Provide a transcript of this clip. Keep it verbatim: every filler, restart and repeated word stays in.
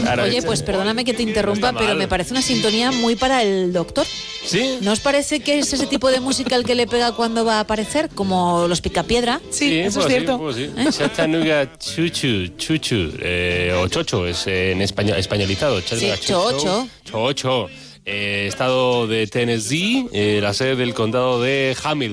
Ahora, Oye, pues perdóname que te interrumpa, no pero me parece una sintonía muy para el Doctor. ¿Sí? ¿No os parece que es ese tipo de música el que le pega cuando va a aparecer? Como los Picapiedra. Sí, eso pues es cierto. Sí, pues sí. Chattanooga Chuchu, Chuchu, eh, o Chocho, es eh, en español, españolizado. Chattanooga Sí, Chocho. Chocho. Eh, estado de Tennessee, eh, la sede del condado de Hamilton.